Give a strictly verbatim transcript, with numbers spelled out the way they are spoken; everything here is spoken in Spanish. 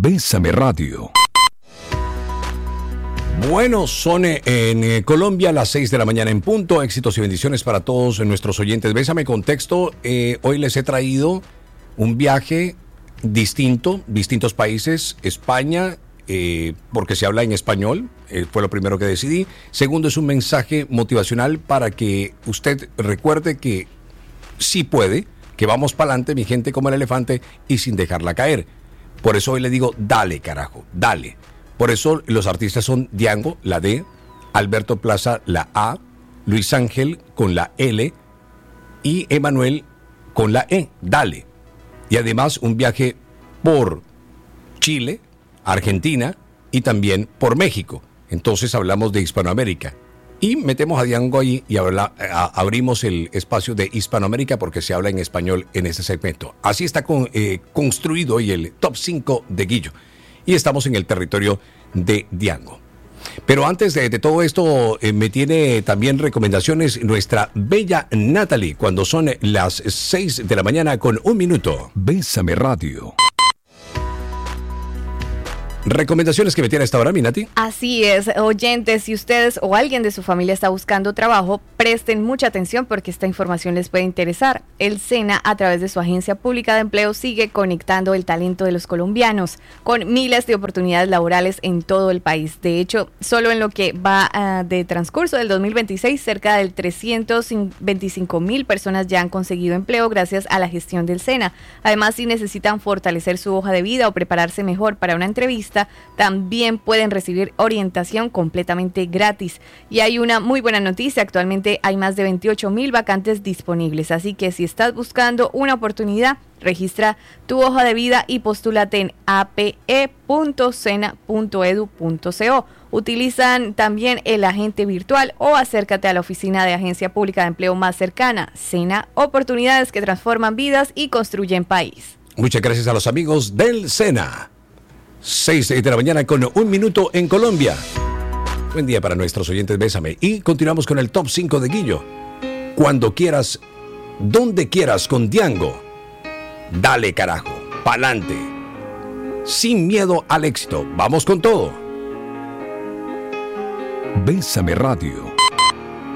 Bésame Radio. Bueno, son en eh, Colombia las seis de la mañana en punto. Éxitos y bendiciones para todos nuestros oyentes. Bésame Contexto. Eh, hoy les he traído un viaje distinto, distintos países. España, eh, porque se habla en español, eh, fue lo primero que decidí. Segundo, es un mensaje motivacional para que usted recuerde que sí puede, que vamos para adelante, mi gente, como el elefante, y sin dejarla caer. Por eso hoy le digo, dale, carajo, dale. Por eso los artistas son Diango, la D, Alberto Plaza, la A, Luis Ángel con la L y Emanuel con la E, dale. Y además un viaje por Chile, Argentina y también por México. Entonces hablamos de Hispanoamérica. Y metemos a Diango ahí y habla, a, abrimos el espacio de Hispanoamérica porque se habla en español en este segmento. Así está con, eh, construido hoy el top cinco de Guillo. Y estamos en el territorio de Diango. Pero antes de, de todo esto, eh, me tiene también recomendaciones nuestra bella Natalie, cuando son las seis de la mañana con un minuto. Bésame Radio. ¿Recomendaciones que me tiene a esta hora, mi Nati? Así es, oyentes, si ustedes o alguien de su familia está buscando trabajo, presten mucha atención porque esta información les puede interesar. El SENA, a través de su agencia pública de empleo, sigue conectando el talento de los colombianos con miles de oportunidades laborales en todo el país. De hecho, solo en lo que va uh, de transcurso del dos mil veintiséis, cerca de trescientos veinticinco mil personas ya han conseguido empleo gracias a la gestión del SENA. Además, si necesitan fortalecer su hoja de vida o prepararse mejor para una entrevista, también pueden recibir orientación completamente gratis. Y hay una muy buena noticia, actualmente hay más de veintiocho mil vacantes disponibles, así que si estás buscando una oportunidad, registra tu hoja de vida y postúlate en a p e punto sena punto edu punto co. Utilizan también el agente virtual o acércate a la oficina de agencia pública de empleo más cercana. SENA, oportunidades que transforman vidas y construyen país. Muchas gracias a los amigos del SENA. seis de la mañana con un minuto en Colombia. Buen día para nuestros oyentes, bésame. Y continuamos con el top cinco de Guillo. Cuando quieras, donde quieras con Diango. Dale, carajo, pa'lante. Sin miedo al éxito. Vamos con todo. Bésame Radio.